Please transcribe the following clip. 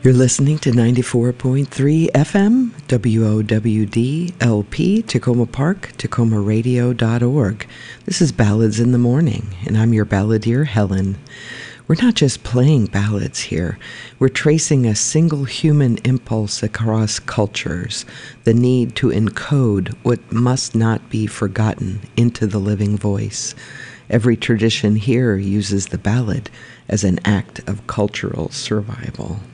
You're listening to 94.3 FM, WOWD LP, Tacoma Park, TacomaRadio.org. This is Ballads in the Morning, and I'm your balladeer, Helen. We're not just playing ballads here. We're tracing a single human impulse across cultures, the need to encode what must not be forgotten into the living voice. Every tradition here uses the ballad as an act of cultural survival.